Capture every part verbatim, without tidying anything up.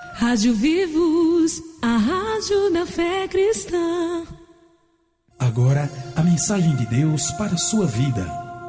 Rádio Vivos, a rádio da fé cristã. Agora, a mensagem de Deus para a sua vida.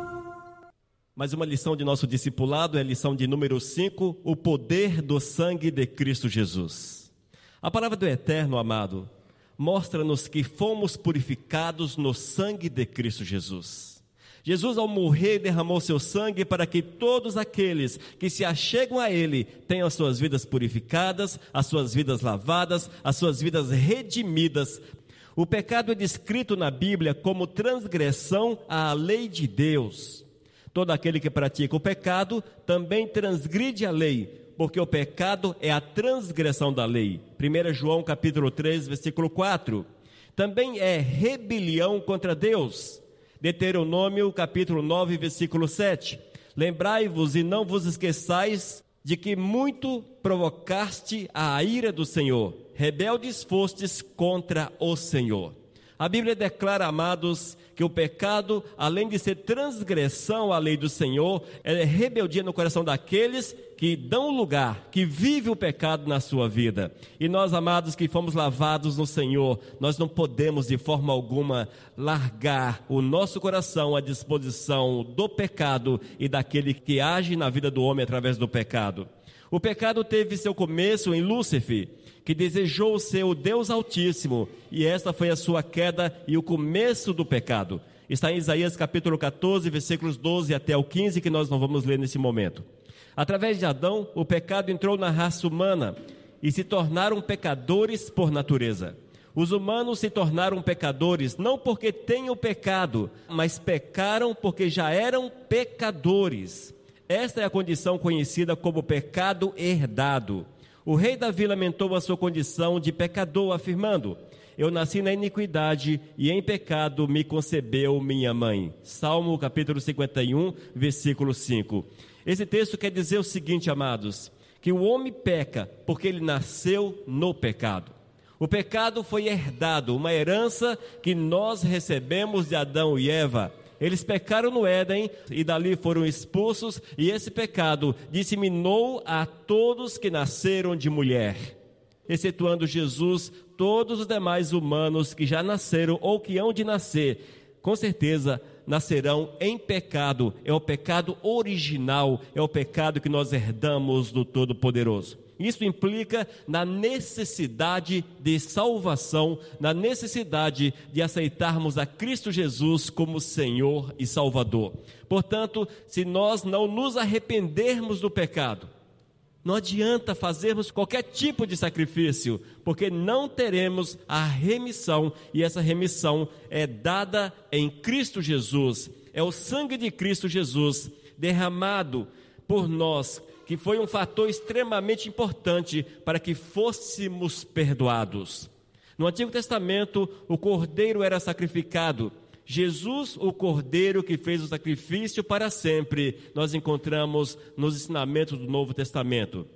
Mais uma lição de nosso discipulado é a lição de número cinco, o poder do sangue de Cristo Jesus. A palavra do Eterno, amado, mostra-nos que fomos purificados no sangue de Cristo Jesus. Jesus, ao morrer, derramou seu sangue para que todos aqueles que se achegam a Ele tenham as suas vidas purificadas, as suas vidas lavadas, as suas vidas redimidas. O pecado é descrito na Bíblia como transgressão à lei de Deus. Todo aquele que pratica o pecado também transgride a lei, porque o pecado é a transgressão da lei. primeiro João capítulo três, versículo quatro. Também é rebelião contra Deus. Deuteronômio capítulo nove, versículo sete. Lembrai-vos e não vos esqueçais de que muito provocaste a ira do Senhor. Rebeldes fostes contra o Senhor. A Bíblia declara, amados, que o pecado, além de ser transgressão à lei do Senhor, é rebeldia no coração daqueles que dão lugar, que vivem o pecado na sua vida. E nós, amados, que fomos lavados no Senhor, nós não podemos de forma alguma largar o nosso coração à disposição do pecado e daquele que age na vida do homem através do pecado. O pecado teve seu começo em Lúcifer, que desejou ser o Deus Altíssimo, e esta foi a sua queda e o começo do pecado. Está em Isaías capítulo catorze, versículos doze até o quinze, que nós não vamos ler nesse momento. Através de Adão, o pecado entrou na raça humana e se tornaram pecadores por natureza. Os humanos se tornaram pecadores não porque tenham pecado, mas pecaram porque já eram pecadores. Esta é a condição conhecida como pecado herdado. O rei Davi lamentou a sua condição de pecador, afirmando: eu nasci na iniquidade e em pecado me concebeu minha mãe. Salmo capítulo cinquenta e um, versículo cinco. Esse texto quer dizer o seguinte, amados, que o homem peca porque ele nasceu no pecado. O pecado foi herdado, uma herança que nós recebemos de Adão e Eva. Eles pecaram no Éden e dali foram expulsos, e esse pecado disseminou a todos que nasceram de mulher, excetuando Jesus. Todos os demais humanos que já nasceram ou que hão de nascer, com certeza nascerão em pecado. É o pecado original, é o pecado que nós herdamos do Todo-Poderoso. Isso implica na necessidade de salvação, na necessidade de aceitarmos a Cristo Jesus como Senhor e Salvador. Portanto, se nós não nos arrependermos do pecado, não adianta fazermos qualquer tipo de sacrifício, porque não teremos a remissão, e essa remissão é dada em Cristo Jesus. É o sangue de Cristo Jesus derramado por nós, que foi um fator extremamente importante para que fôssemos perdoados. No Antigo Testamento, o cordeiro era sacrificado. Jesus, o cordeiro que fez o sacrifício para sempre, nós encontramos nos ensinamentos do Novo Testamento.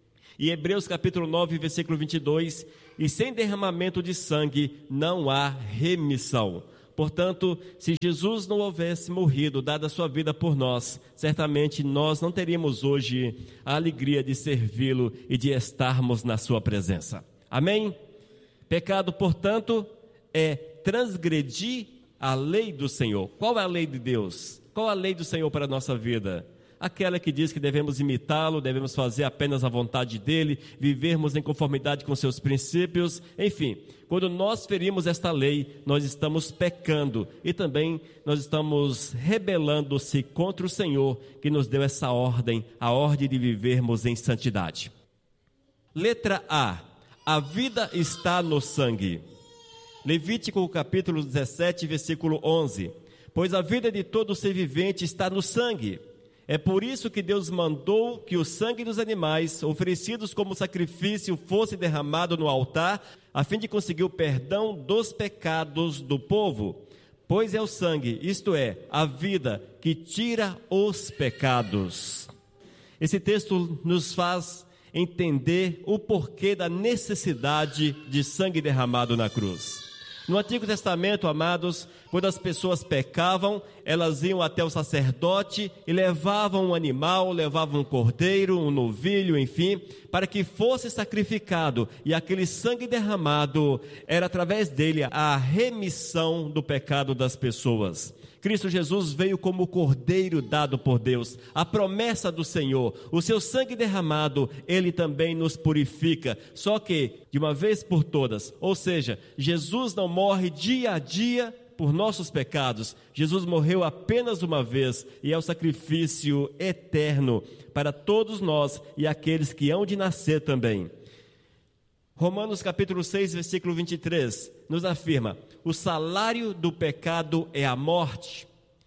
Em Hebreus capítulo nove, versículo vinte e dois, e sem derramamento de sangue não há remissão. Portanto, se Jesus não houvesse morrido, dado a sua vida por nós, certamente nós não teríamos hoje a alegria de servi-lo e de estarmos na sua presença. Amém? Pecado, portanto, é transgredir a lei do Senhor. Qual é a lei de Deus? Qual é a lei do Senhor para a nossa vida? Aquela que diz que devemos imitá-lo, devemos fazer apenas a vontade dele, vivermos em conformidade com seus princípios. Enfim, quando nós ferimos esta lei, nós estamos pecando e também nós estamos rebelando-se contra o Senhor, que nos deu essa ordem, a ordem de vivermos em santidade. Letra A. A vida está no sangue. Levítico capítulo dezessete, versículo onze. Pois a vida de todo ser vivente está no sangue. É por isso que Deus mandou que o sangue dos animais oferecidos como sacrifício fosse derramado no altar, a fim de conseguir o perdão dos pecados do povo. Pois é o sangue, isto é, a vida, que tira os pecados. Esse texto nos faz entender o porquê da necessidade de sangue derramado na cruz. No Antigo Testamento, amados, quando as pessoas pecavam, elas iam até o sacerdote e levavam um animal, levavam um cordeiro, um novilho, enfim, para que fosse sacrificado. E aquele sangue derramado era através dele a remissão do pecado das pessoas. Cristo Jesus veio como o cordeiro dado por Deus, a promessa do Senhor. O seu sangue derramado, ele também nos purifica, só que de uma vez por todas. Ou seja, Jesus não morre dia a dia por nossos pecados. Jesus morreu apenas uma vez e é o sacrifício eterno para todos nós e aqueles que hão de nascer também. Romanos capítulo seis, versículo vinte e três, nos afirma: o salário do pecado é a morte.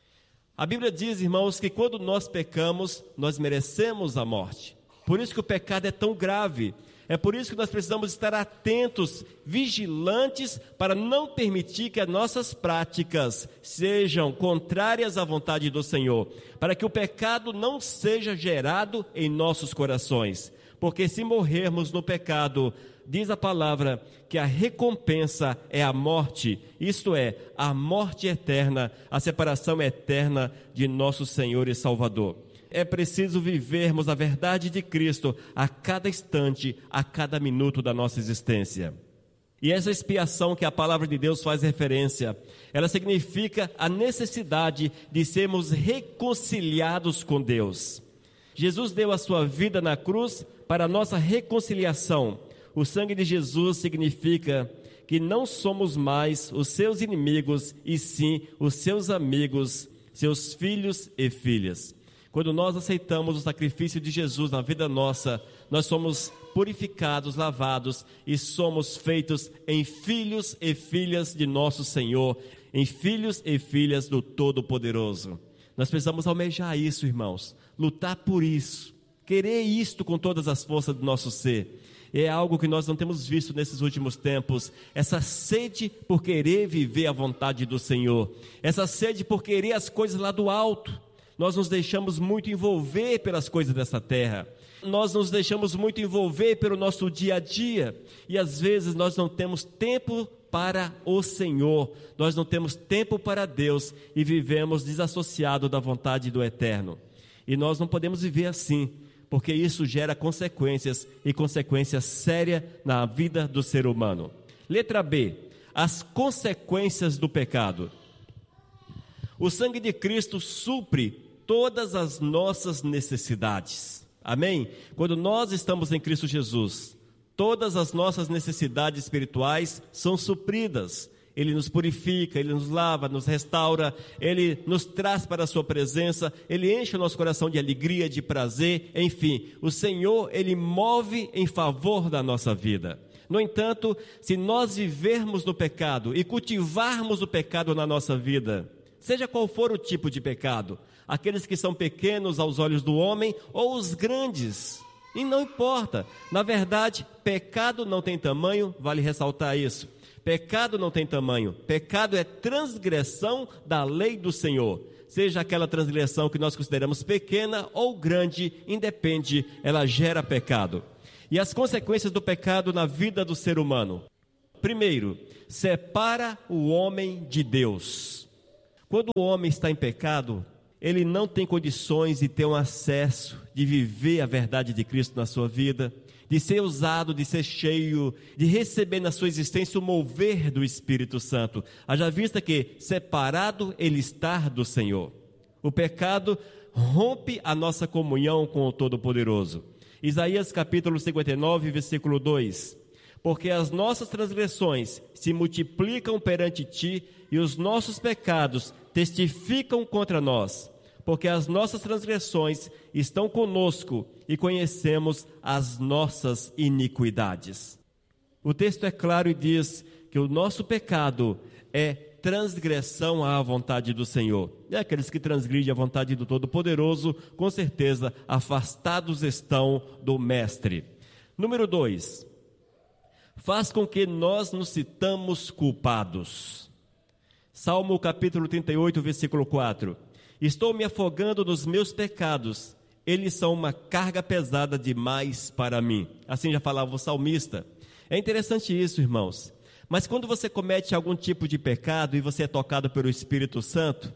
A Bíblia diz, irmãos, que quando nós pecamos, nós merecemos a morte. Por isso que o pecado é tão grave. É por isso que nós precisamos estar atentos, vigilantes, para não permitir que as nossas práticas sejam contrárias à vontade do Senhor, para que o pecado não seja gerado em nossos corações. Porque se morrermos no pecado, diz a palavra que a recompensa é a morte, isto é, a morte eterna, a separação eterna de nosso Senhor e Salvador. É preciso vivermos a verdade de Cristo a cada instante, a cada minuto da nossa existência. E essa expiação que a palavra de Deus faz referência, ela significa a necessidade de sermos reconciliados com Deus. Jesus deu a sua vida na cruz para a nossa reconciliação. O sangue de Jesus significa que não somos mais os seus inimigos, e sim os seus amigos, seus filhos e filhas. Quando nós aceitamos o sacrifício de Jesus na vida nossa, nós somos purificados, lavados e somos feitos em filhos e filhas de nosso Senhor, em filhos e filhas do Todo-Poderoso. Nós precisamos almejar isso, irmãos, lutar por isso, querer isto com todas as forças do nosso ser. É algo que nós não temos visto nesses últimos tempos, essa sede por querer viver a vontade do Senhor, essa sede por querer as coisas lá do alto. Nós nos deixamos muito envolver pelas coisas dessa terra, nós nos deixamos muito envolver pelo nosso dia a dia, e às vezes nós não temos tempo para o Senhor, nós não temos tempo para Deus, e vivemos desassociados da vontade do Eterno. E nós não podemos viver assim, porque isso gera consequências, e consequências sérias na vida do ser humano. Letra B, as consequências do pecado. O sangue de Cristo supre todas as nossas necessidades. Amém? Quando nós estamos em Cristo Jesus, todas as nossas necessidades espirituais são supridas. Ele nos purifica, Ele nos lava, nos restaura, Ele nos traz para a sua presença, Ele enche o nosso coração de alegria, de prazer, enfim, o Senhor, Ele move em favor da nossa vida. No entanto, se nós vivermos no pecado e cultivarmos o pecado na nossa vida, seja qual for o tipo de pecado, aqueles que são pequenos aos olhos do homem ou os grandes, e não importa, na verdade, pecado não tem tamanho, vale ressaltar isso. Pecado não tem tamanho, pecado é transgressão da lei do Senhor, seja aquela transgressão que nós consideramos pequena ou grande, independe, ela gera pecado. E as consequências do pecado na vida do ser humano: primeiro, separa o homem de Deus. Quando o homem está em pecado, ele não tem condições de ter um acesso, de viver a verdade de Cristo na sua vida, de ser usado, de ser cheio, de receber na sua existência o mover do Espírito Santo. Haja vista que separado ele está do Senhor. O pecado rompe a nossa comunhão com o Todo-Poderoso. Isaías capítulo cinquenta e nove, versículo dois. Porque as nossas transgressões se multiplicam perante ti, e os nossos pecados testificam contra nós. Porque as nossas transgressões estão conosco e conhecemos as nossas iniquidades. O texto é claro e diz que o nosso pecado é transgressão à vontade do Senhor. E aqueles que transgridem a vontade do Todo-Poderoso, com certeza afastados estão do Mestre. Número dois, faz com que nós nos sintamos culpados. Salmo capítulo trinta e oito, versículo quatro. Estou me afogando nos meus pecados, eles são uma carga pesada demais para mim. Assim já falava o salmista. É interessante isso, irmãos. Mas quando você comete algum tipo de pecado e você é tocado pelo Espírito Santo,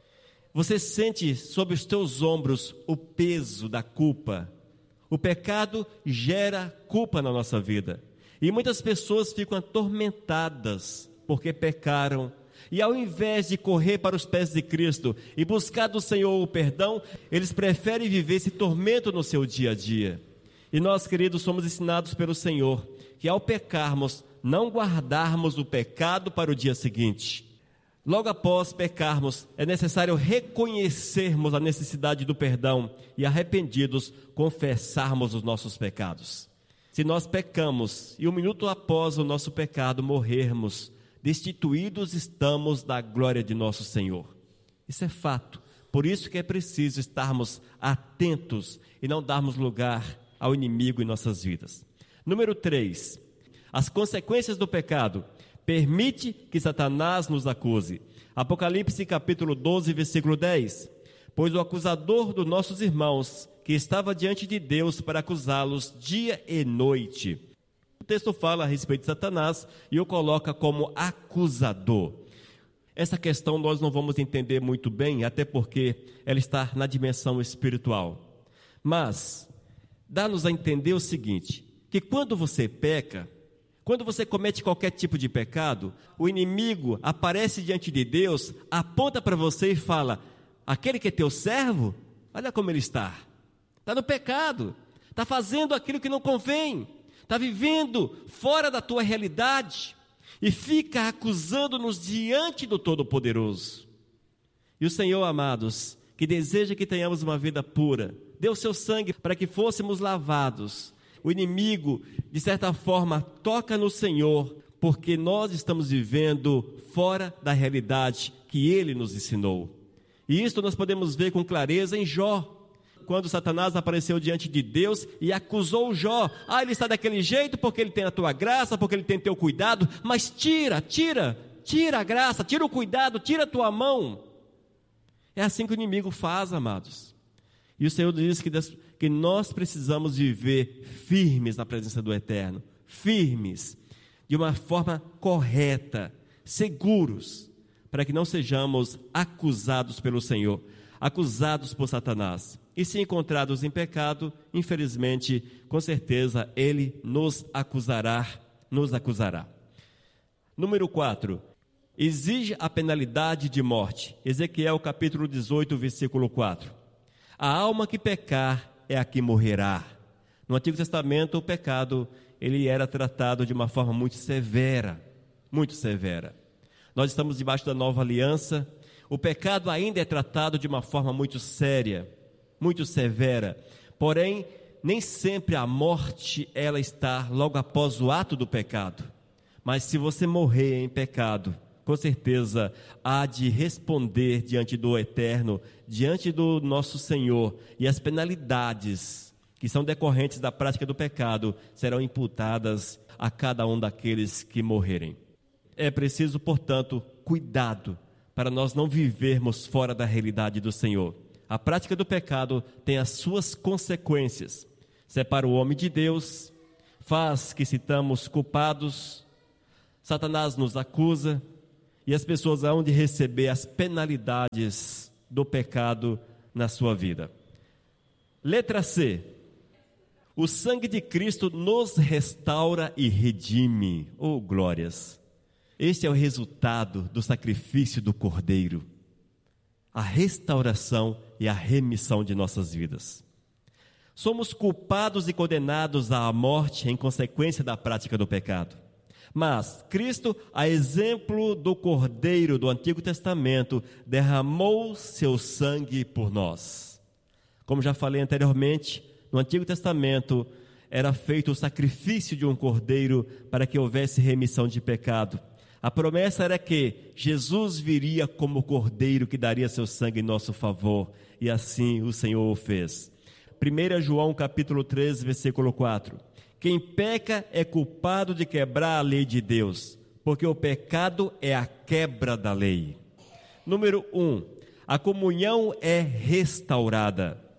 você sente sobre os teus ombros o peso da culpa. O pecado gera culpa na nossa vida. E muitas pessoas ficam atormentadas porque pecaram. E ao invés de correr para os pés de Cristo e buscar do Senhor o perdão, eles preferem viver esse tormento no seu dia a dia. E nós, queridos, somos ensinados pelo Senhor que ao pecarmos, não guardarmos o pecado para o dia seguinte. Logo após pecarmos, é necessário reconhecermos a necessidade do perdão e, arrependidos, confessarmos os nossos pecados. Se nós pecamos e um minuto após o nosso pecado morrermos, destituídos estamos da glória de nosso Senhor. Isso é fato. Por isso que é preciso estarmos atentos e não darmos lugar ao inimigo em nossas vidas. Número três, as consequências do pecado. Permite que Satanás nos acuse. Apocalipse capítulo doze, versículo dez. Pois o acusador dos nossos irmãos, que estava diante de Deus para acusá-los dia e noite. O texto fala a respeito de Satanás e o coloca como acusador. Essa questão nós não vamos entender muito bem, até porque ela está na dimensão espiritual. Mas dá-nos a entender o seguinte, que quando você peca, quando você comete qualquer tipo de pecado, o inimigo aparece diante de Deus, aponta para você e fala: aquele que é teu servo, olha como ele está, está no pecado, está fazendo aquilo que não convém, está vivendo fora da tua realidade, e fica acusando-nos diante do Todo-Poderoso. E o Senhor, amados, que deseja que tenhamos uma vida pura, deu o seu sangue para que fôssemos lavados. O inimigo, de certa forma, toca no Senhor, porque nós estamos vivendo fora da realidade que Ele nos ensinou. E isso nós podemos ver com clareza em Jó, quando Satanás apareceu diante de Deus e acusou Jó. Ah, ele está daquele jeito porque ele tem a tua graça, porque ele tem teu cuidado, mas tira, tira, tira a graça, tira o cuidado, tira a tua mão. É assim que o inimigo faz, amados. E o Senhor diz que, que nós precisamos viver firmes na presença do Eterno, firmes, de uma forma correta, seguros, para que não sejamos acusados pelo Senhor, acusados por Satanás. E se encontrados em pecado, infelizmente, com certeza, Ele nos acusará, nos acusará. Número quatro, exige a penalidade de morte. Ezequiel capítulo dezoito, versículo quatro. A alma que pecar é a que morrerá. No Antigo Testamento, o pecado, ele era tratado de uma forma muito severa, muito severa. Nós estamos debaixo da nova aliança, o pecado ainda é tratado de uma forma muito séria, muito severa. Porém, nem sempre a morte, ela está logo após o ato do pecado. Mas se você morrer em pecado, com certeza há de responder diante do Eterno, diante do nosso Senhor, e as penalidades que são decorrentes da prática do pecado serão imputadas a cada um daqueles que morrerem. É preciso, portanto, cuidado para nós não vivermos fora da realidade do Senhor. A prática do pecado tem as suas consequências. Separa o homem de Deus, faz que sintamos culpados, Satanás nos acusa, e as pessoas hão de receber as penalidades do pecado na sua vida. Letra C. O sangue de Cristo nos restaura e redime. Oh, glórias! Este é o resultado do sacrifício do Cordeiro. A restauração e a remissão de nossas vidas. Somos culpados e condenados à morte em consequência da prática do pecado. Mas Cristo, a exemplo do Cordeiro do Antigo Testamento, derramou seu sangue por nós. Como já falei anteriormente, no Antigo Testamento era feito o sacrifício de um cordeiro para que houvesse remissão de pecado. A promessa era que Jesus viria como cordeiro que daria seu sangue em nosso favor, e assim o Senhor o fez. primeiro João capítulo treze, versículo quatro. Quem peca é culpado de quebrar a lei de Deus, porque o pecado é a quebra da lei. Número um, a comunhão é restaurada.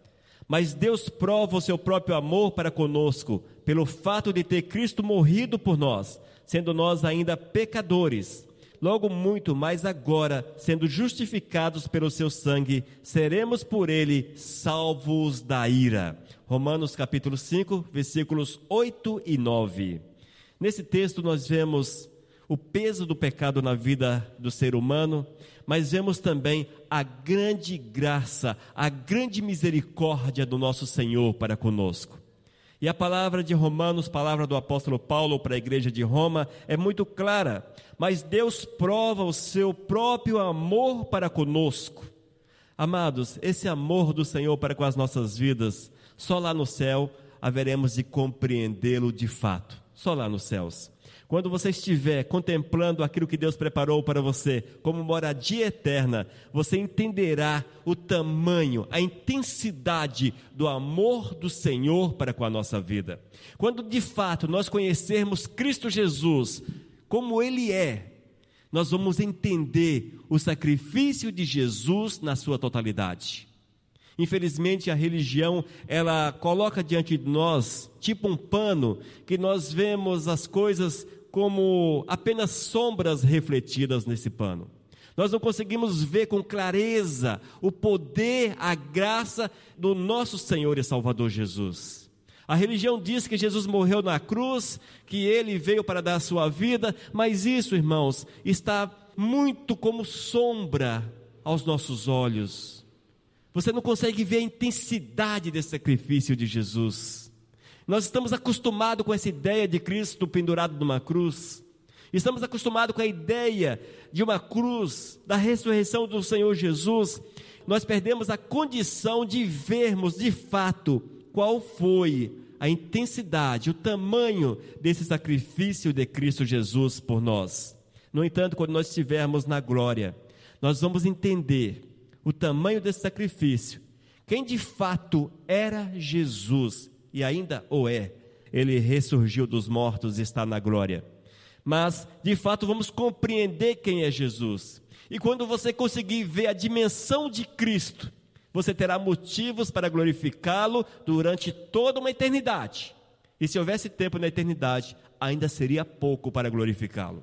Mas Deus prova o seu próprio amor para conosco, pelo fato de ter Cristo morrido por nós, sendo nós ainda pecadores. Logo muito mais agora, sendo justificados pelo seu sangue, seremos por ele salvos da ira. Romanos capítulo cinco, versículos oito e nove. Nesse texto nós vemos o peso do pecado na vida do ser humano, mas vemos também a grande graça, a grande misericórdia do nosso Senhor para conosco. E a palavra de Romanos, palavra do apóstolo Paulo para a igreja de Roma, é muito clara. Mas Deus prova o seu próprio amor para conosco. Amados, esse amor do Senhor para com as nossas vidas, só lá no céu haveremos de compreendê-lo de fato. Só lá nos céus. Quando você estiver contemplando aquilo que Deus preparou para você como moradia eterna, você entenderá o tamanho, a intensidade do amor do Senhor para com a nossa vida. Quando de fato nós conhecermos Cristo Jesus como Ele é, nós vamos entender o sacrifício de Jesus na sua totalidade. Infelizmente, a religião, ela coloca diante de nós, tipo um pano, que nós vemos as coisas como apenas sombras refletidas nesse pano. Nós não conseguimos ver com clareza o poder, a graça do nosso Senhor e Salvador Jesus. A religião diz que Jesus morreu na cruz, que Ele veio para dar a sua vida, mas isso, irmãos, está muito como sombra aos nossos olhos. Você não consegue ver a intensidade desse sacrifício de Jesus. Nós estamos acostumados com essa ideia de Cristo pendurado numa cruz. Estamos acostumados com a ideia de uma cruz, da ressurreição do Senhor Jesus. Nós perdemos a condição de vermos de fato qual foi a intensidade, o tamanho desse sacrifício de Cristo Jesus por nós. No entanto, quando nós estivermos na glória, nós vamos entender o tamanho desse sacrifício, quem de fato era Jesus, e ainda o é. Ele ressurgiu dos mortos e está na glória. Mas, de fato, vamos compreender quem é Jesus. E quando você conseguir ver a dimensão de Cristo, você terá motivos para glorificá-lo durante toda uma eternidade. E se houvesse tempo na eternidade, ainda seria pouco para glorificá-lo.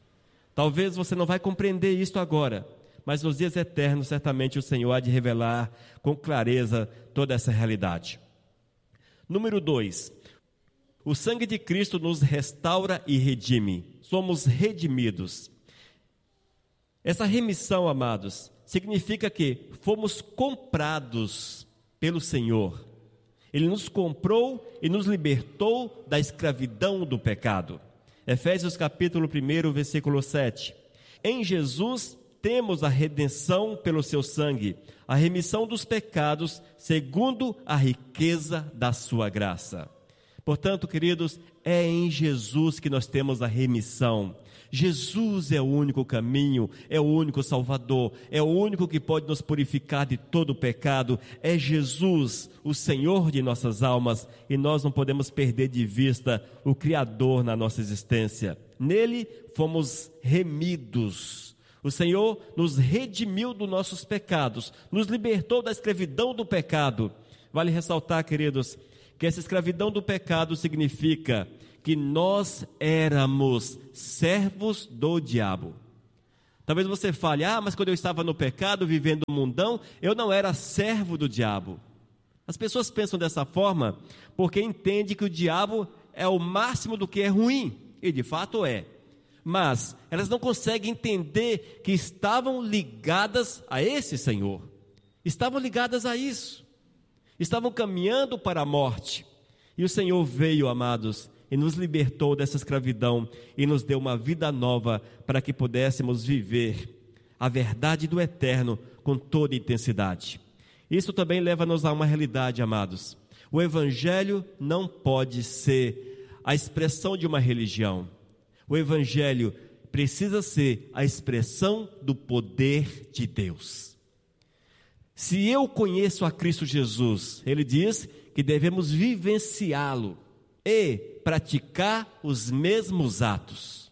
Talvez você não vai compreender isto agora, mas nos dias eternos, certamente o Senhor há de revelar com clareza toda essa realidade. Número dois, o sangue de Cristo nos restaura e redime. Somos redimidos. Essa remissão, amados, significa que fomos comprados pelo Senhor. Ele nos comprou e nos libertou da escravidão do pecado. Efésios capítulo um, versículo sete. Em Jesus temos a redenção pelo seu sangue, a remissão dos pecados, segundo a riqueza da sua graça. Portanto, queridos, é em Jesus que nós temos a remissão. Jesus é o único caminho, é o único Salvador, é o único que pode nos purificar de todo o pecado. É Jesus, o Senhor de nossas almas, e nós não podemos perder de vista o Criador na nossa existência. Nele fomos remidos. O Senhor nos redimiu dos nossos pecados, nos libertou da escravidão do pecado. Vale ressaltar, queridos, que essa escravidão do pecado significa que nós éramos servos do diabo. Talvez você fale, ah, mas quando eu estava no pecado, vivendo no mundão, eu não era servo do diabo. As pessoas pensam dessa forma porque entendem que o diabo é o máximo do que é ruim, e de fato é. Mas elas não conseguem entender que estavam ligadas a esse Senhor. Estavam ligadas a isso. Estavam caminhando para a morte. E o Senhor veio, amados, e nos libertou dessa escravidão e nos deu uma vida nova para que pudéssemos viver a verdade do eterno com toda intensidade. Isso também leva-nos a uma realidade, amados. O Evangelho não pode ser a expressão de uma religião. O Evangelho precisa ser a expressão do poder de Deus. Se eu conheço a Cristo Jesus, Ele diz que devemos vivenciá-lo e praticar os mesmos atos.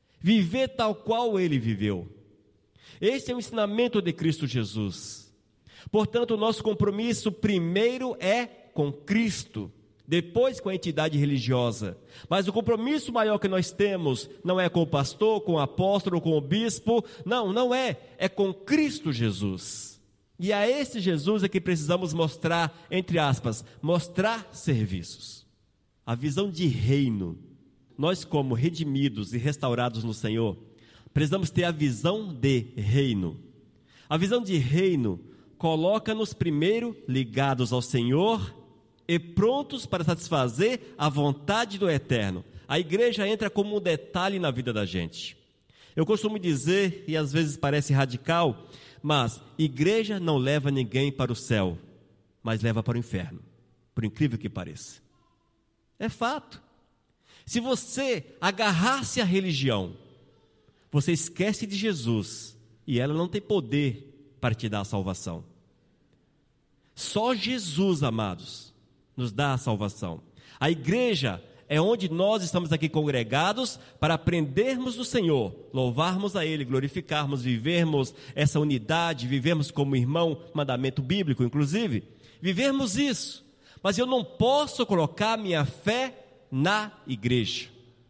Viver tal qual Ele viveu. Este é o ensinamento de Cristo Jesus. Portanto, o nosso compromisso primeiro é com Cristo, depois com a entidade religiosa. Mas o compromisso maior que nós temos não é com o pastor, com o apóstolo, com o bispo. Não, não é. É com Cristo Jesus. E a esse Jesus é que precisamos mostrar, entre aspas, mostrar serviços. A visão de reino. Nós, como redimidos e restaurados no Senhor, precisamos ter a visão de reino. A visão de reino coloca-nos primeiro ligados ao Senhor e prontos para satisfazer a vontade do Eterno. A igreja entra como um detalhe na vida da gente. Eu costumo dizer, e às vezes parece radical, mas igreja não leva ninguém para o céu, mas leva para o inferno, por incrível que pareça. É fato. Se você agarrar-se à religião, você esquece de Jesus e ela não tem poder para te dar a salvação. Só Jesus, amados, nos dá a salvação. A igreja é onde nós estamos aqui congregados para aprendermos do Senhor, louvarmos a Ele, glorificarmos, vivermos essa unidade, vivermos como irmão, mandamento bíblico, inclusive, vivermos isso. Mas eu não posso colocar minha fé na igreja.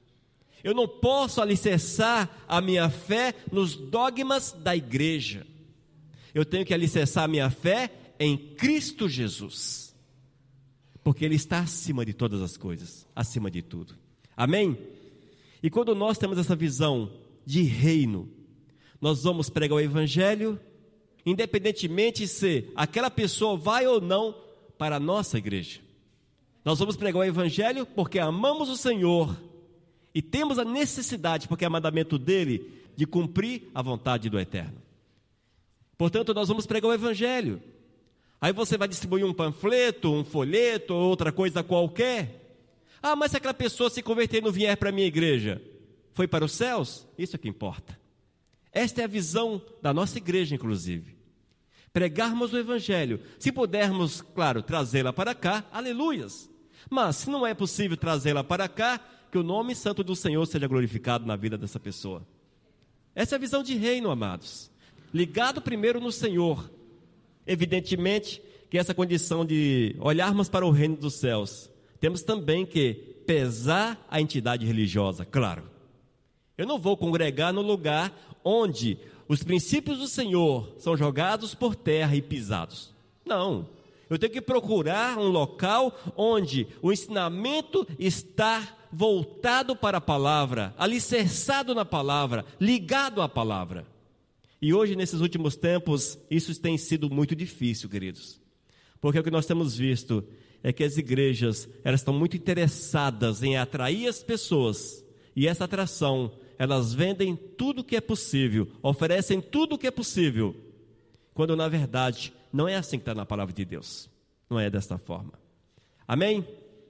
Eu não posso alicerçar a minha fé nos dogmas da igreja. Eu tenho que alicerçar a minha fé em Cristo Jesus, porque Ele está acima de todas as coisas, acima de tudo. Amém? E quando nós temos essa visão de reino, nós vamos pregar o Evangelho, independentemente se aquela pessoa vai ou não para a nossa igreja. Nós vamos pregar o Evangelho porque amamos o Senhor e temos a necessidade, porque é mandamento dEle, de cumprir a vontade do Eterno. Portanto, nós vamos pregar o Evangelho. Aí você vai distribuir um panfleto, um folheto, ou outra coisa qualquer. Ah, mas se aquela pessoa se converter e não vier para a minha igreja, foi para os céus? Isso é que importa. Esta é a visão da nossa igreja, inclusive. Pregarmos o Evangelho. Se pudermos, claro, trazê-la para cá, aleluias. Mas se não é possível trazê-la para cá, que o nome santo do Senhor seja glorificado na vida dessa pessoa. Essa é a visão de reino, amados. Ligado primeiro no Senhor. Evidentemente que essa condição de olharmos para o reino dos céus, temos também que pesar a entidade religiosa, claro. Eu não vou congregar no lugar onde os princípios do Senhor são jogados por terra e pisados. Não, eu tenho que procurar um local onde o ensinamento está voltado para a palavra, alicerçado na palavra, ligado à palavra. E hoje, nesses últimos tempos, isso tem sido muito difícil, queridos. Porque o que nós temos visto é que as igrejas, elas estão muito interessadas em atrair as pessoas. E essa atração, elas vendem tudo o que é possível, oferecem tudo o que é possível. Quando, na verdade, não é assim que está na palavra de Deus. Não é desta forma. Amém?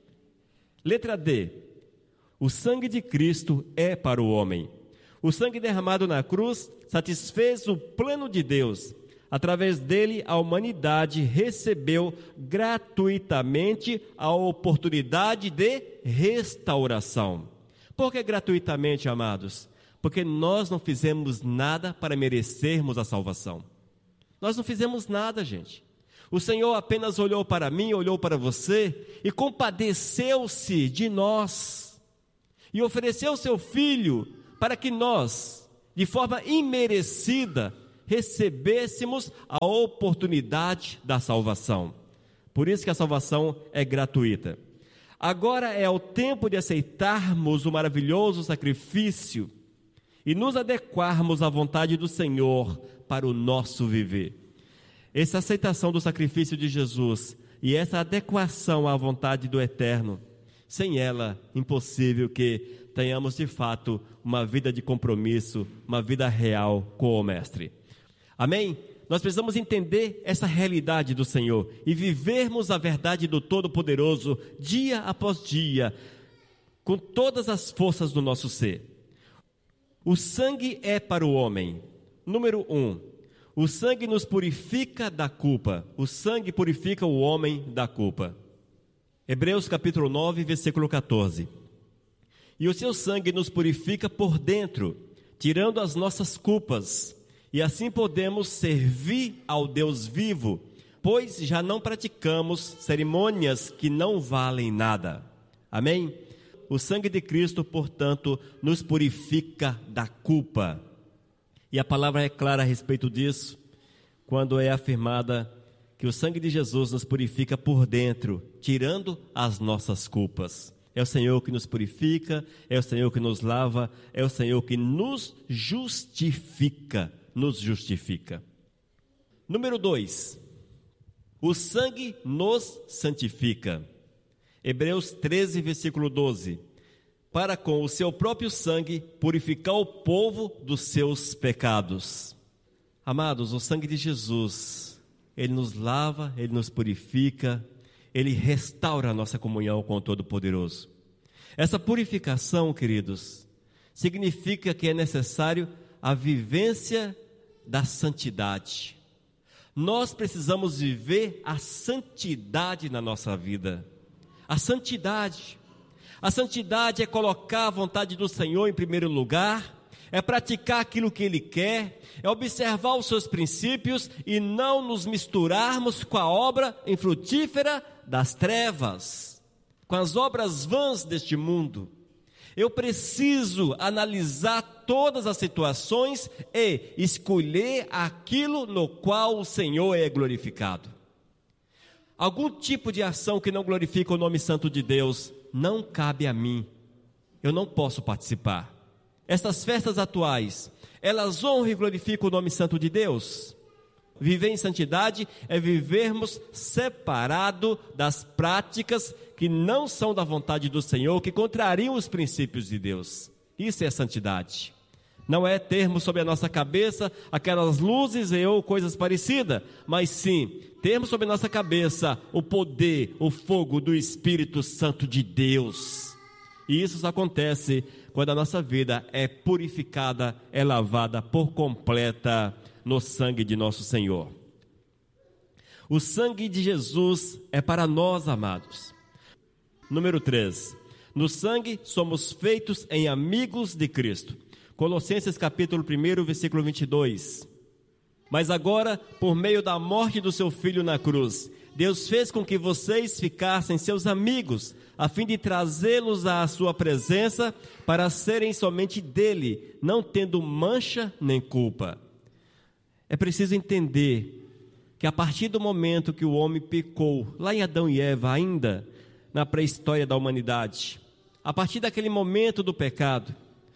Letra D. O sangue de Cristo é para o homem. O sangue derramado na cruz satisfez o plano de Deus. Através dele, a humanidade recebeu gratuitamente a oportunidade de restauração. Por que gratuitamente, amados? Porque nós não fizemos nada para merecermos a salvação. Nós não fizemos nada, gente. O Senhor apenas olhou para mim, olhou para você e compadeceu-se de nós. E ofereceu o seu Filho para que nós, de forma imerecida, recebêssemos a oportunidade da salvação. Por isso que a salvação é gratuita. Agora é o tempo de aceitarmos o maravilhoso sacrifício e nos adequarmos à vontade do Senhor para o nosso viver. Essa aceitação do sacrifício de Jesus e essa adequação à vontade do Eterno, sem ela, impossível que tenhamos de fato uma vida de compromisso, uma vida real com o Mestre. Amém? Nós precisamos entender essa realidade do Senhor e vivermos a verdade do Todo-Poderoso dia após dia, com todas as forças do nosso ser. O sangue é para o homem. Número um, o sangue nos purifica da culpa. O sangue purifica o homem da culpa. Hebreus capítulo nove, versículo catorze. E o seu sangue nos purifica por dentro, tirando as nossas culpas, e assim podemos servir ao Deus vivo pois já não praticamos cerimônias que não valem nada. Amém? O sangue de Cristo, portanto, nos purifica da culpa. E a palavra é clara a respeito disso, quando é afirmada que o sangue de Jesus nos purifica por dentro, tirando as nossas culpas. É o Senhor que nos purifica, é o Senhor que nos lava, é o Senhor que nos justifica, nos justifica. Número dois, o sangue nos santifica. Hebreus treze, versículo doze. Para com o seu próprio sangue purificar o povo dos seus pecados. Amados, o sangue de Jesus, ele nos lava, ele nos purifica, ele restaura a nossa comunhão com o Todo-Poderoso. Essa purificação, queridos, significa que é necessário a vivência da santidade. Nós precisamos viver a santidade na nossa vida. A santidade. A santidade é colocar a vontade do Senhor em primeiro lugar, é praticar aquilo que Ele quer, é observar os seus princípios e não nos misturarmos com a obra infrutífera das trevas, com as obras vãs deste mundo. Eu preciso analisar todas as situações e escolher aquilo no qual o Senhor é glorificado. Algum tipo de ação que não glorifica o nome santo de Deus não cabe a mim. Eu não posso participar. Estas festas atuais, elas honram e glorificam o nome santo de Deus? Viver em santidade é vivermos separado das práticas que não são da vontade do Senhor, que contrariam os princípios de Deus. Isso é santidade. Não é termos sobre a nossa cabeça aquelas luzes e ou coisas parecidas, mas sim termos sobre a nossa cabeça o poder, o fogo do Espírito Santo de Deus. E isso só acontece quando a nossa vida é purificada, é lavada por completa no sangue de nosso Senhor. O sangue de Jesus é para nós, amados. Número três. No sangue somos feitos em amigos de Cristo. Colossenses capítulo um, versículo vinte e dois. Mas agora, por meio da morte do seu Filho na cruz, Deus fez com que vocês ficassem seus amigos, a fim de trazê-los à sua presença, para serem somente dele, não tendo mancha nem culpa. É preciso entender que a partir do momento que o homem pecou, lá em Adão e Eva, ainda na pré-história da humanidade, a partir daquele momento do pecado,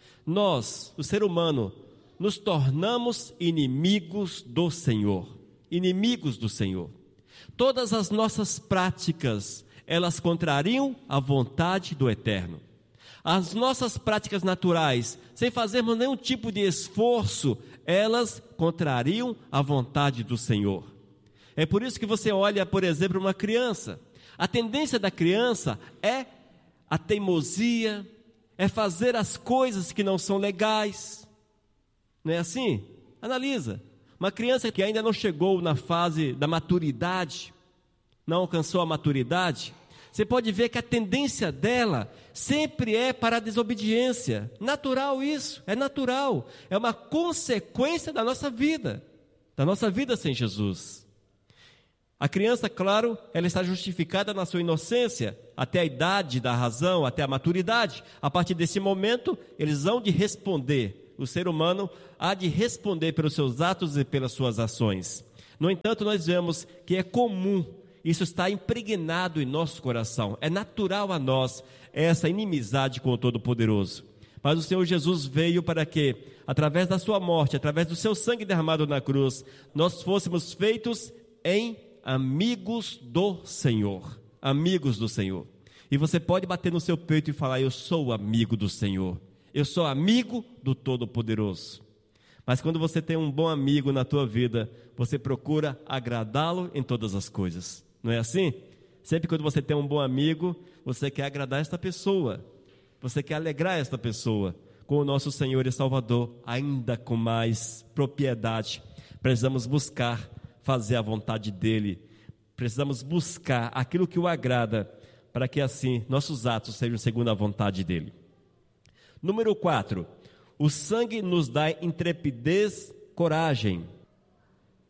nós, o ser humano, nos tornamos inimigos do Senhor, inimigos do Senhor. Todas as nossas práticas, elas contrariam a vontade do Eterno. As nossas práticas naturais, sem fazermos nenhum tipo de esforço, elas contrariam a vontade do Senhor. É por isso que você olha, por exemplo, uma criança. A tendência da criança é a teimosia, é fazer as coisas que não são legais. Não é assim? Analisa. Uma criança que ainda não chegou na fase da maturidade, não alcançou a maturidade, você pode ver que a tendência dela sempre é para a desobediência. Natural isso, é natural. É uma consequência da nossa vida, da nossa vida sem Jesus. A criança, claro, ela está justificada na sua inocência, até a idade da razão, até a maturidade. A partir desse momento, eles hão de responder. O ser humano há de responder pelos seus atos e pelas suas ações. No entanto, nós vemos que é comum, isso está impregnado em nosso coração. É natural a nós essa inimizade com o Todo-Poderoso. Mas o Senhor Jesus veio para que, através da sua morte, através do seu sangue derramado na cruz, nós fôssemos feitos em amigos do Senhor, amigos do Senhor. E você pode bater no seu peito e falar: eu sou amigo do Senhor, eu sou amigo do Todo-Poderoso. Mas quando você tem um bom amigo na tua vida, você procura agradá-lo em todas as coisas, não é assim? Sempre quando você tem um bom amigo, você quer agradar esta pessoa, você quer alegrar esta pessoa. Com o nosso Senhor e Salvador, ainda com mais propriedade, precisamos buscar fazer a vontade dele, precisamos buscar aquilo que o agrada, para que assim nossos atos sejam segundo a vontade dele. Número quatro, o sangue nos dá intrepidez, coragem.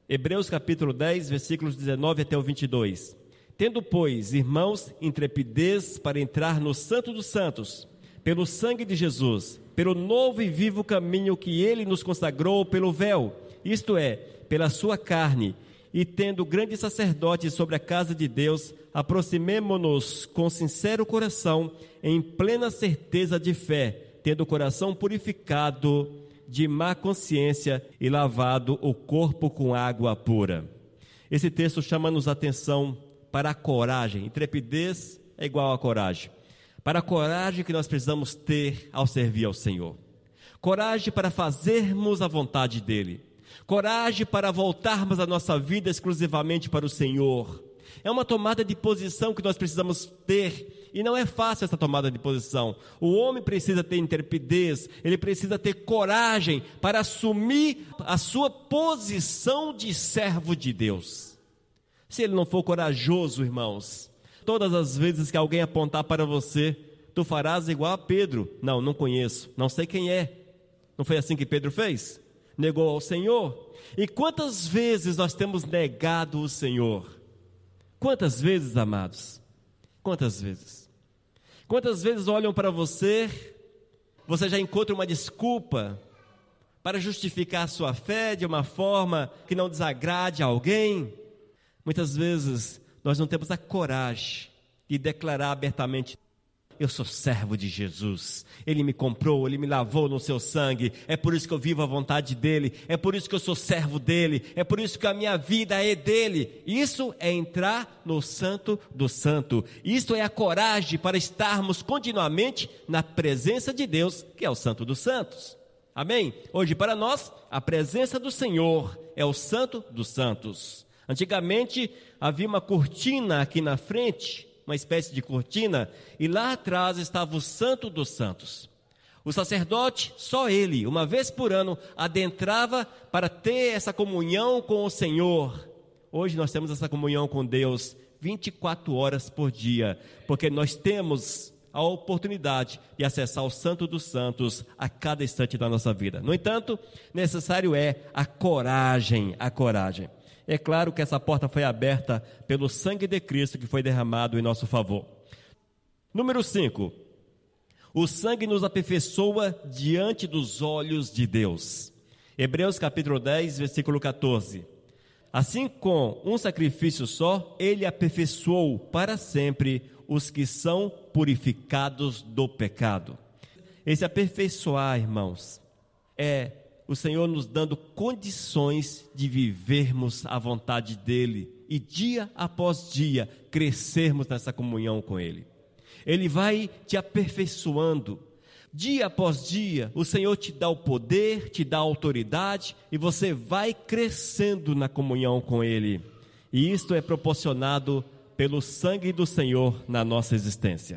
Hebreus capítulo dez, versículos dezenove até o vinte e dois. Tendo, pois, irmãos, intrepidez para entrar no Santo dos Santos, pelo sangue de Jesus, pelo novo e vivo caminho que ele nos consagrou pelo véu, isto é, pela sua carne, e tendo grande sacerdote sobre a casa de Deus, aproximemo-nos com sincero coração, em plena certeza de fé, tendo o coração purificado de má consciência e lavado o corpo com água pura. Esse texto chama-nos a atenção para a coragem. Intrepidez é igual a coragem. Para a coragem que nós precisamos ter ao servir ao Senhor. Coragem para fazermos a vontade dEle. Coragem para voltarmos a nossa vida exclusivamente para o Senhor. É uma tomada de posição que nós precisamos ter, e não é fácil essa tomada de posição. O homem precisa ter intrepidez, ele precisa ter coragem para assumir a sua posição de servo de Deus. Se ele não for corajoso, irmãos, todas as vezes que alguém apontar para você, tu farás igual a Pedro. Não, não conheço, não sei quem é. Não foi assim que Pedro fez? Negou ao Senhor. E quantas vezes nós temos negado o Senhor? Quantas vezes, amados? Quantas vezes? Quantas vezes olham para você, você já encontra uma desculpa para justificar a sua fé de uma forma que não desagrade a alguém? Muitas vezes nós não temos a coragem de declarar abertamente: eu sou servo de Jesus, Ele me comprou, Ele me lavou no seu sangue, é por isso que eu vivo a vontade dEle, é por isso que eu sou servo dEle, é por isso que a minha vida é dEle. Isso é entrar no Santo do Santo, isso é a coragem para estarmos continuamente na presença de Deus, que é o Santo dos Santos. Amém? Hoje para nós, a presença do Senhor é o Santo dos Santos. Antigamente havia uma cortina aqui na frente, uma espécie de cortina, e lá atrás estava o Santo dos Santos. O sacerdote, só ele, uma vez por ano, adentrava para ter essa comunhão com o Senhor. Hoje nós temos essa comunhão com Deus vinte e quatro horas por dia, porque nós temos a oportunidade de acessar o Santo dos Santos a cada instante da nossa vida. No entanto, necessário é a coragem, a coragem. É claro que essa porta foi aberta pelo sangue de Cristo que foi derramado em nosso favor. Número cinco. O sangue nos aperfeiçoa diante dos olhos de Deus. Hebreus capítulo dez, versículo catorze. Assim, com um sacrifício só, ele aperfeiçoou para sempre os que são purificados do pecado. Esse aperfeiçoar, irmãos, é o Senhor nos dando condições de vivermos a vontade dEle e dia após dia crescermos nessa comunhão com Ele. Ele vai te aperfeiçoando. Dia após dia, o Senhor te dá o poder, te dá a autoridade e você vai crescendo na comunhão com Ele. E isto é proporcionado pelo sangue do Senhor na nossa existência.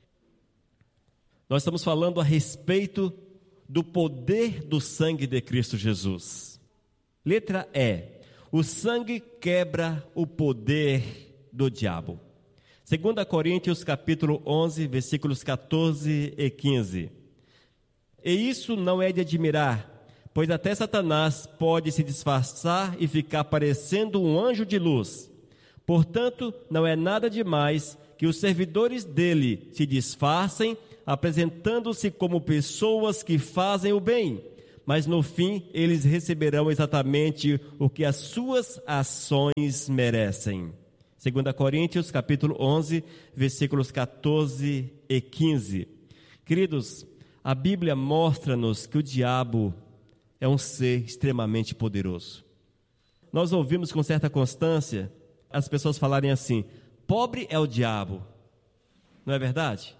Nós estamos falando a respeito do poder do sangue de Cristo Jesus. Letra E. O sangue quebra o poder do diabo. Segunda Coríntios capítulo onze, versículos catorze e quinze. E isso não é de admirar, pois até Satanás pode se disfarçar e ficar parecendo um anjo de luz. Portanto, não é nada demais que os servidores dele se disfarcem, apresentando-se como pessoas que fazem o bem, mas no fim eles receberão exatamente o que as suas ações merecem. Segunda Coríntios, capítulo onze, versículos catorze e quinze. Queridos, a Bíblia mostra-nos que o diabo é um ser extremamente poderoso. Nós ouvimos com certa constância as pessoas falarem assim: pobre é o diabo. Não é verdade?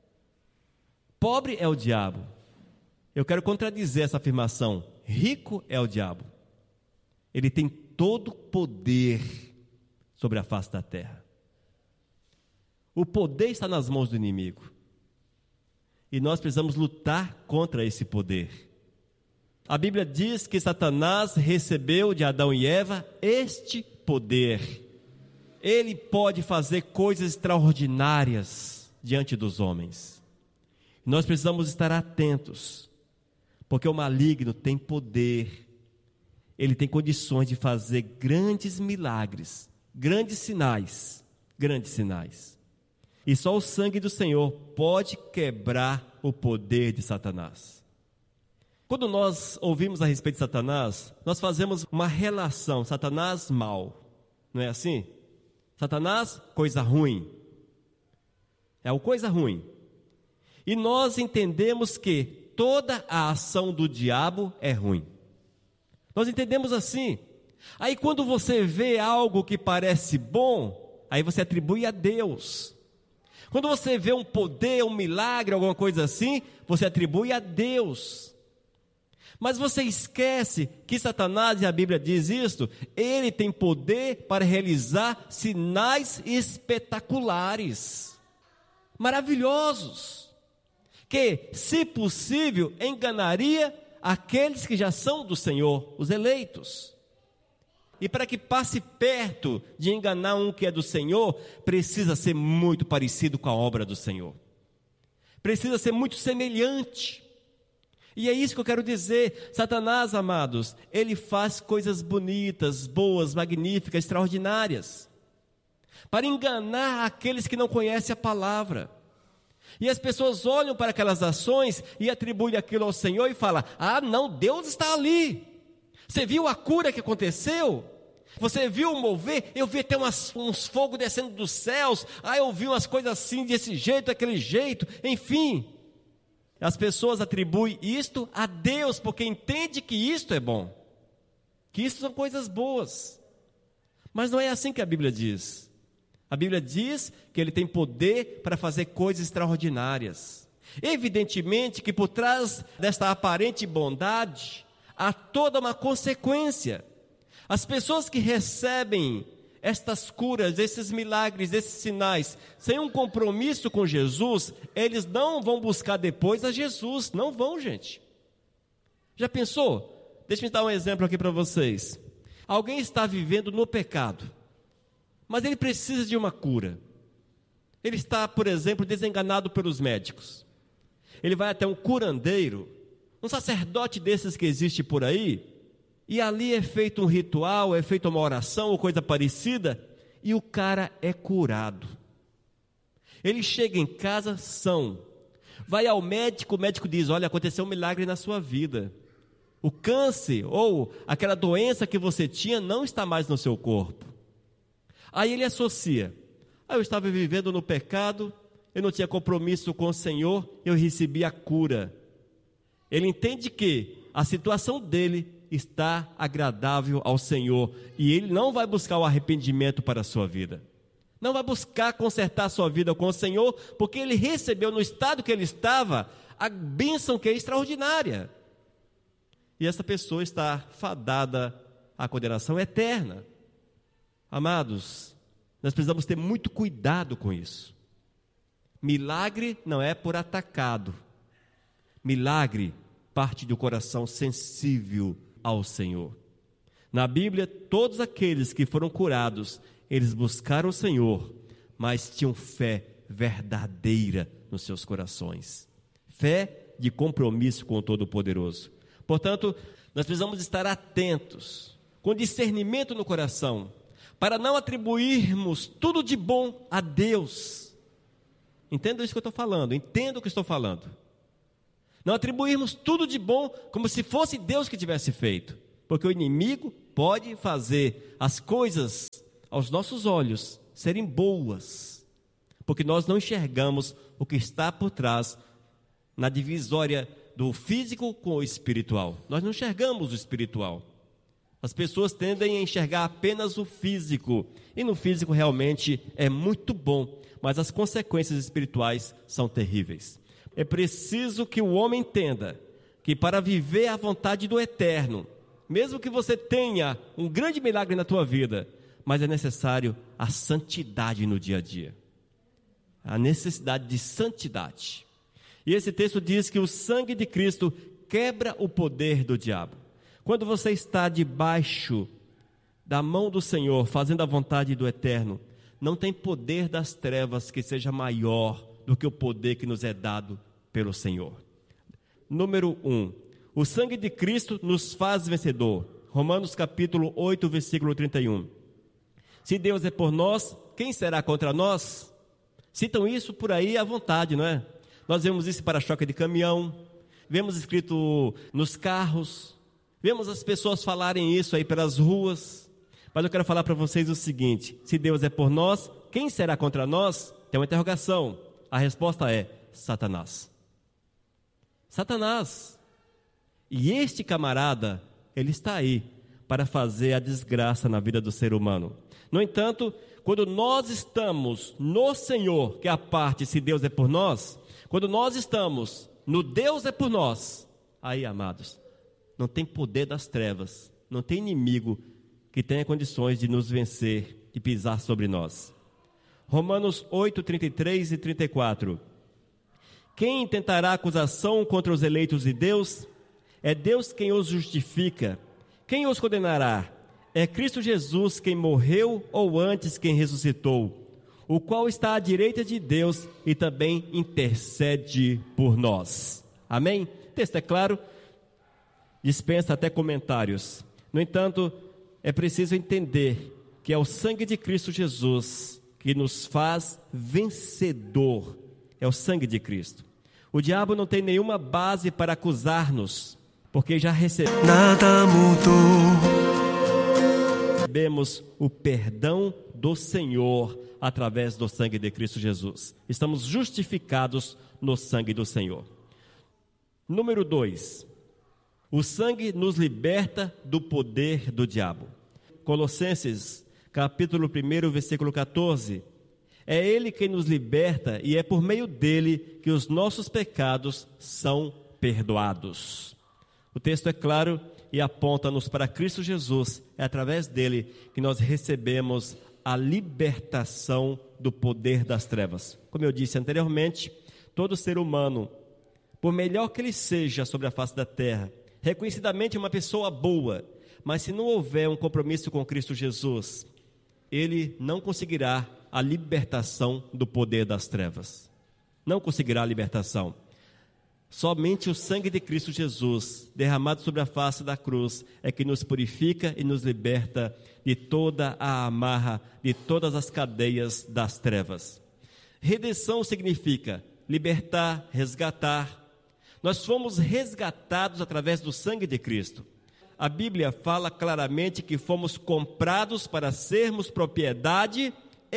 Pobre é o diabo. Eu quero contradizer essa afirmação. Rico é o diabo. Ele tem todo o poder sobre a face da terra. O poder está nas mãos do inimigo. E nós precisamos lutar contra esse poder. A Bíblia diz que Satanás recebeu de Adão e Eva este poder. Ele pode fazer coisas extraordinárias diante dos homens. Nós precisamos estar atentos, porque o maligno tem poder ele tem condições de fazer grandes milagres, grandes sinais, grandes sinais. E só o sangue do Senhor pode quebrar o poder de Satanás. Quando nós ouvimos a respeito de Satanás, nós fazemos uma relação, Satanás mal, não é assim? Satanás, coisa ruim, é uma coisa ruim. E nós entendemos que toda a ação do diabo é ruim. Nós entendemos assim. Aí quando você vê algo que parece bom, aí você atribui a Deus. Quando você vê um poder, um milagre, alguma coisa assim, você atribui a Deus. Mas você esquece que Satanás, e a Bíblia diz isto, ele tem poder para realizar sinais espetaculares, maravilhosos, que, se possível, enganaria aqueles que já são do Senhor, os eleitos. E para que passe perto de enganar um que é do Senhor, precisa ser muito parecido com a obra do Senhor. Precisa ser muito semelhante. E é isso que eu quero dizer. Satanás, amados, ele faz coisas bonitas, boas, magníficas, extraordinárias, para enganar aqueles que não conhecem a palavra. E as pessoas olham para aquelas ações e atribuem aquilo ao Senhor e falam: ah, não, Deus está ali. Você viu a cura que aconteceu? Você viu o mover? Eu vi até umas, uns fogos descendo dos céus. Ah, eu vi umas coisas assim, desse jeito, daquele jeito. Enfim, as pessoas atribuem isto a Deus, porque entendem que isto é bom, que isto são coisas boas. Mas não é assim que a Bíblia diz. A Bíblia diz que ele tem poder para fazer coisas extraordinárias. Evidentemente que por trás desta aparente bondade há toda uma consequência. As pessoas que recebem estas curas, esses milagres, esses sinais, sem um compromisso com Jesus, eles não vão buscar depois a Jesus, não vão, gente. Já pensou? Deixa eu dar um exemplo aqui para vocês. Alguém está vivendo no pecado, mas ele precisa de uma cura. Ele está, por exemplo, desenganado pelos médicos. Ele vai até um curandeiro, um sacerdote desses que existe por aí, e ali é feito um ritual, é feita uma oração ou coisa parecida, e o cara é curado. Ele chega em casa são, vai ao médico, o médico diz: olha, aconteceu um milagre na sua vida. O câncer ou aquela doença que você tinha não está mais no seu corpo. Aí ele associa: ah, eu estava vivendo no pecado, eu não tinha compromisso com o Senhor, eu recebi a cura. Ele entende que a situação dele está agradável ao Senhor, e ele não vai buscar o arrependimento para a sua vida, não vai buscar consertar a sua vida com o Senhor, porque ele recebeu no estado que ele estava a bênção que é extraordinária, e essa pessoa está fadada à condenação eterna. Amados, nós precisamos ter muito cuidado com isso. Milagre não é por atacado, milagre parte do coração sensível ao Senhor. Na Bíblia, todos aqueles que foram curados, eles buscaram o Senhor, mas tinham fé verdadeira nos seus corações, fé de compromisso com o Todo-Poderoso. Portanto, nós precisamos estar atentos, com discernimento no coração, para não atribuirmos tudo de bom a Deus. Entenda isso que eu estou falando, entenda o que estou falando. Não atribuirmos tudo de bom como se fosse Deus que tivesse feito, porque o inimigo pode fazer as coisas aos nossos olhos serem boas, porque nós não enxergamos o que está por trás na divisória do físico com o espiritual. Nós não enxergamos o espiritual. As pessoas tendem a enxergar apenas o físico, e no físico realmente é muito bom, mas as consequências espirituais são terríveis. É preciso que o homem entenda que para viver a vontade do Eterno, mesmo que você tenha um grande milagre na tua vida, mas é necessário a santidade no dia a dia, a necessidade de santidade. E esse texto diz que o sangue de Cristo quebra o poder do diabo. Quando você está debaixo da mão do Senhor, fazendo a vontade do Eterno, não tem poder das trevas que seja maior do que o poder que nos é dado pelo Senhor. Número um, o sangue de Cristo nos faz vencedor. Romanos capítulo oito, versículo trinta e um. Se Deus é por nós, quem será contra nós? Citam isso por aí à vontade, não é? Nós vemos isso em para-choque de caminhão, vemos escrito nos carros, vemos as pessoas falarem isso aí pelas ruas. Mas eu quero falar para vocês o seguinte: se Deus é por nós, quem será contra nós? Tem uma interrogação. A resposta é Satanás. Satanás. E este camarada, ele está aí para fazer a desgraça na vida do ser humano. No entanto, quando nós estamos no Senhor, que é a parte se Deus é por nós, quando nós estamos no Deus é por nós, aí, amados, não tem poder das trevas, não tem inimigo que tenha condições de nos vencer e pisar sobre nós. Romanos oito, trinta e três e trinta e quatro. Quem intentará acusação contra os eleitos de Deus? É Deus quem os justifica. Quem os condenará? É Cristo Jesus quem morreu, ou antes quem ressuscitou, o qual está à direita de Deus e também intercede por nós. Amém? O texto é claro, dispensa até comentários. No entanto, é preciso entender que é o sangue de Cristo Jesus que nos faz vencedor. É o sangue de Cristo. O diabo não tem nenhuma base para acusar-nos, porque já recebemos Nada mudou. Recebemos o perdão do Senhor através do sangue de Cristo Jesus. Estamos justificados no sangue do Senhor. Número dois. O sangue nos liberta do poder do diabo. Colossenses, capítulo um, versículo catorze. É Ele quem nos liberta e é por meio dele que os nossos pecados são perdoados. O texto é claro e aponta-nos para Cristo Jesus. É através dele que nós recebemos a libertação do poder das trevas. Como eu disse anteriormente, todo ser humano, por melhor que ele seja sobre a face da terra, reconhecidamente uma pessoa boa, mas se não houver um compromisso com Cristo Jesus, ele não conseguirá a libertação do poder das trevas. Não conseguirá a libertação. Somente o sangue de Cristo Jesus, derramado sobre a face da cruz, é que nos purifica e nos liberta de toda a amarra, de todas as cadeias das trevas. Redenção significa libertar, resgatar. Nós fomos resgatados através do sangue de Cristo. A Bíblia fala claramente que fomos comprados para sermos propriedade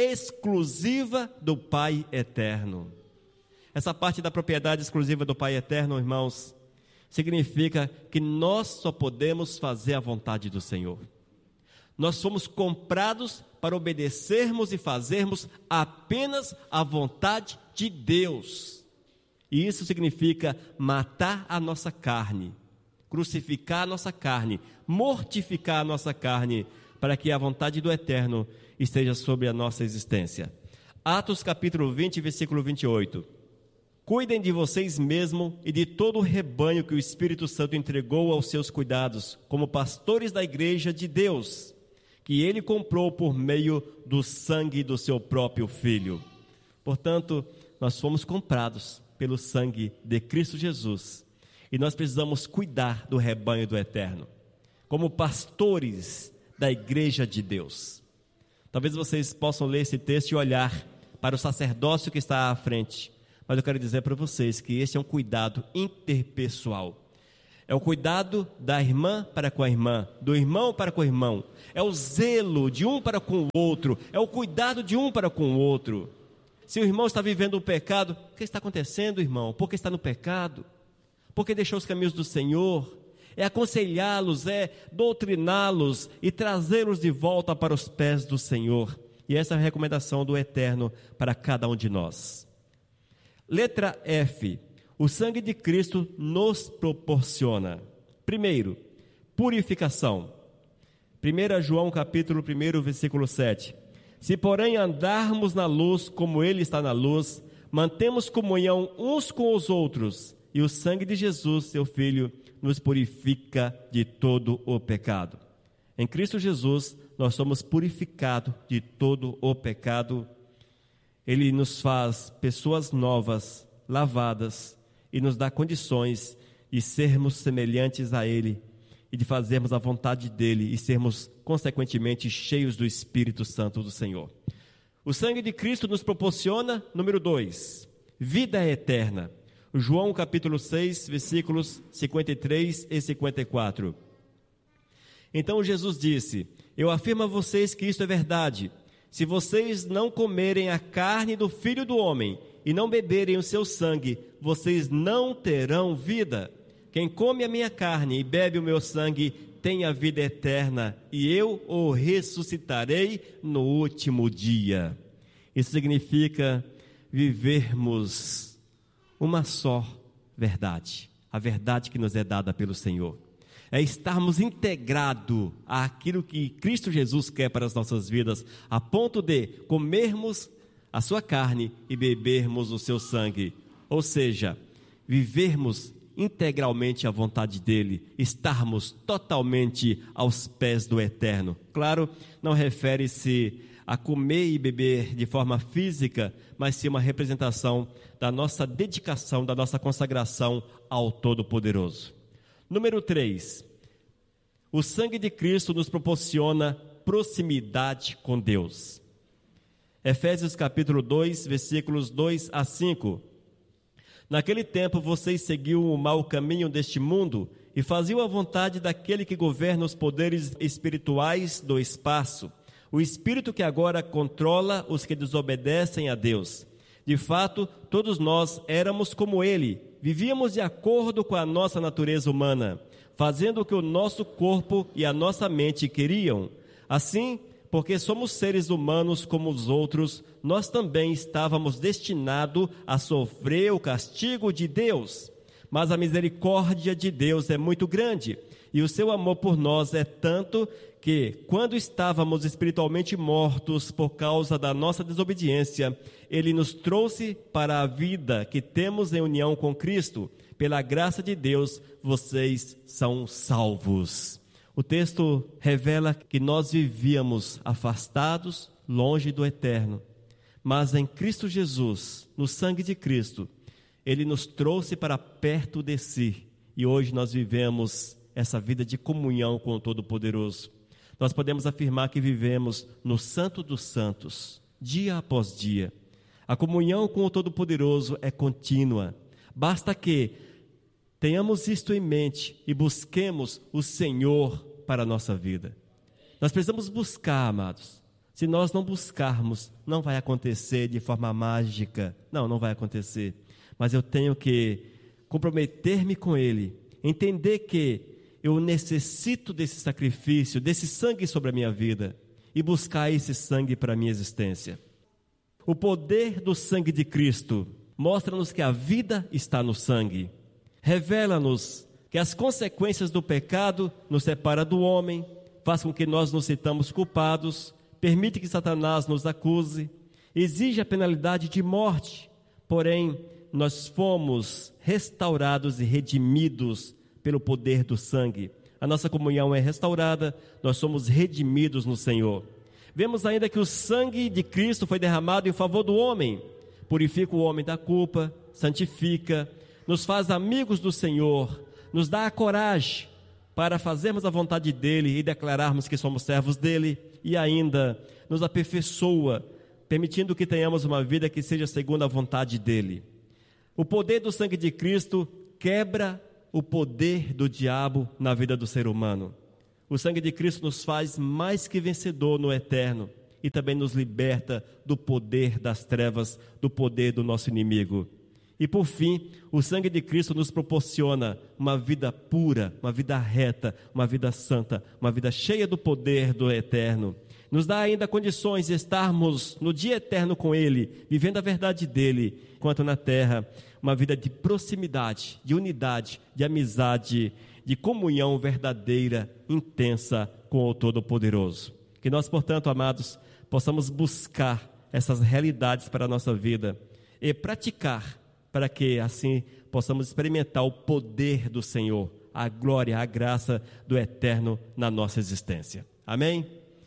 exclusiva do Pai Eterno. Essa parte da propriedade exclusiva do Pai Eterno, irmãos, significa que nós só podemos fazer a vontade do Senhor. Nós fomos comprados para obedecermos e fazermos apenas a vontade de Deus. E isso significa matar a nossa carne, crucificar a nossa carne, mortificar a nossa carne, para que a vontade do Eterno esteja sobre a nossa existência. Atos capítulo vinte, versículo vinte e oito. Cuidem de vocês mesmos e de todo o rebanho que o Espírito Santo entregou aos seus cuidados, como pastores da igreja de Deus, que ele comprou por meio do sangue do seu próprio Filho. Portanto, nós fomos comprados pelo sangue de Cristo Jesus, e nós precisamos cuidar do rebanho do Eterno, como pastores da igreja de Deus. Talvez vocês possam ler esse texto e olhar para o sacerdócio que está à frente, mas eu quero dizer para vocês que esse é um cuidado interpessoal. É o cuidado da irmã para com a irmã, do irmão para com o irmão. É o zelo de um para com o outro. É o cuidado de um para com o outro. Se o irmão está vivendo o pecado, o que está acontecendo, irmão? Por que está no pecado? Por que deixou os caminhos do Senhor? É aconselhá-los, é doutriná-los e trazê-los de volta para os pés do Senhor. E essa é a recomendação do Eterno para cada um de nós. Letra F. O sangue de Cristo nos proporciona, primeiro, purificação. primeiro João capítulo um, versículo sete. Se porém andarmos na luz como Ele está na luz, mantemos comunhão uns com os outros, e o sangue de Jesus, seu Filho, nos purifica de todo o pecado. Em Cristo Jesus, nós somos purificados de todo o pecado. Ele nos faz pessoas novas, lavadas, e nos dá condições de sermos semelhantes a Ele e de fazermos a vontade dele e sermos, consequentemente, cheios do Espírito Santo do Senhor. O sangue de Cristo nos proporciona, número dois, vida eterna. João capítulo seis, versículos cinquenta e três e cinquenta e quatro. Então Jesus disse: eu afirmo a vocês que isto é verdade. Se vocês não comerem a carne do Filho do Homem e não beberem o seu sangue, vocês não terão vida. Quem come a minha carne e bebe o meu sangue tem a vida eterna, e eu o ressuscitarei no último dia. Isso significa vivermos uma só verdade, a verdade que nos é dada pelo Senhor. É estarmos integrados àquilo que Cristo Jesus quer para as nossas vidas, a ponto de comermos a sua carne e bebermos o seu sangue. Ou seja, vivermos integralmente a vontade dele, estarmos totalmente aos pés do Eterno. Claro, não refere-se a comer e beber de forma física, mas sim uma representação da nossa dedicação, da nossa consagração ao Todo-Poderoso. Número três, o sangue de Cristo nos proporciona proximidade com Deus. Efésios capítulo dois, versículos dois a cinco. Naquele tempo vocês seguiam o mau caminho deste mundo e faziam a vontade daquele que governa os poderes espirituais do espaço, o espírito que agora controla os que desobedecem a Deus. De fato, todos nós éramos como ele, vivíamos de acordo com a nossa natureza humana, fazendo o que o nosso corpo e a nossa mente queriam. Assim, porque somos seres humanos como os outros, nós também estávamos destinados a sofrer o castigo de Deus. Mas a misericórdia de Deus é muito grande, e o seu amor por nós é tanto que, quando estávamos espiritualmente mortos por causa da nossa desobediência, ele nos trouxe para a vida que temos em união com Cristo. Pela graça de Deus, vocês são salvos. O texto revela que nós vivíamos afastados, longe do Eterno, mas em Cristo Jesus, no sangue de Cristo, ele nos trouxe para perto de si, e hoje nós vivemos essa vida de comunhão com o Todo-Poderoso. Nós podemos afirmar que vivemos no Santo dos Santos, dia após dia. A comunhão com o Todo-Poderoso é contínua. Basta que tenhamos isto em mente e busquemos o Senhor para a nossa vida. Nós precisamos buscar, amados. Se nós não buscarmos, não vai acontecer de forma mágica. Não, não vai acontecer. Mas eu tenho que comprometer-me com Ele, entender que eu necessito desse sacrifício, desse sangue sobre a minha vida, e buscar esse sangue para a minha existência. O poder do sangue de Cristo mostra-nos que a vida está no sangue. Revela-nos que as consequências do pecado nos separam do homem, faz com que nós nos sintamos culpados, permite que Satanás nos acuse, exige a penalidade de morte, porém nós fomos restaurados e redimidos pelo poder do sangue. A nossa comunhão é restaurada, nós somos redimidos no Senhor. Vemos ainda que o sangue de Cristo foi derramado em favor do homem, purifica o homem da culpa, santifica, nos faz amigos do Senhor, nos dá a coragem para fazermos a vontade dEle e declararmos que somos servos dEle, e ainda nos aperfeiçoa, permitindo que tenhamos uma vida que seja segundo a vontade dEle. O poder do sangue de Cristo quebra o poder do diabo na vida do ser humano. O sangue de Cristo nos faz mais que vencedor no eterno e também nos liberta do poder das trevas, do poder do nosso inimigo. E por fim, o sangue de Cristo nos proporciona uma vida pura, uma vida reta, uma vida santa, uma vida cheia do poder do eterno. Nos dá ainda condições de estarmos no dia eterno com Ele, vivendo a verdade dEle, enquanto na terra, uma vida de proximidade, de unidade, de amizade, de comunhão verdadeira, intensa com o Todo-Poderoso. Que nós, portanto, amados, possamos buscar essas realidades para a nossa vida e praticar, para que assim possamos experimentar o poder do Senhor, a glória, a graça do Eterno na nossa existência. Amém?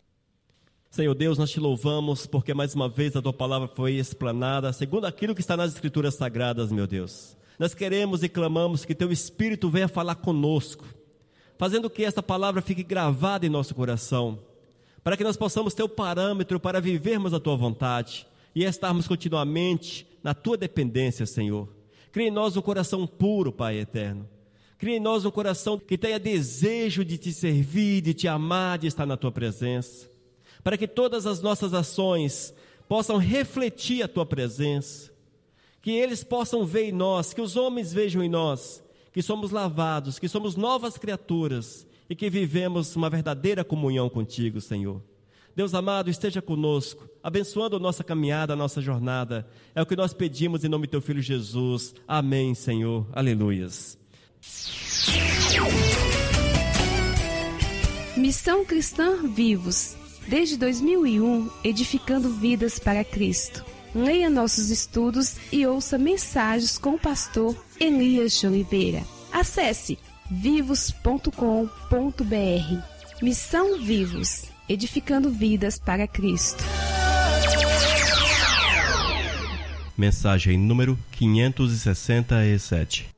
Senhor Deus, nós te louvamos porque mais uma vez a tua palavra foi explanada segundo aquilo que está nas Escrituras Sagradas, meu Deus. Nós queremos e clamamos que teu Espírito venha falar conosco. fazendo que esta palavra fique gravada em nosso coração, para que nós possamos ter o parâmetro para vivermos a Tua vontade e estarmos continuamente na Tua dependência, Senhor. Cria em nós um coração puro, Pai eterno. Cria em nós um coração que tenha desejo de Te servir, de Te amar, de estar na Tua presença, para que todas as nossas ações possam refletir a Tua presença, que eles possam ver em nós, que os homens vejam em nós, que somos lavados, que somos novas criaturas e que vivemos uma verdadeira comunhão contigo, Senhor. Deus amado, esteja conosco, abençoando a nossa caminhada, a nossa jornada. É o que nós pedimos em nome do Teu Filho Jesus. Amém, Senhor. Aleluias. Missão Cristã Vivos. Desde dois mil e um, edificando vidas para Cristo. Leia nossos estudos e ouça mensagens com o pastor Elias de Oliveira. Acesse vivos ponto com ponto br. Missão Vivos, edificando vidas para Cristo. Mensagem número quinhentos e sessenta e sete.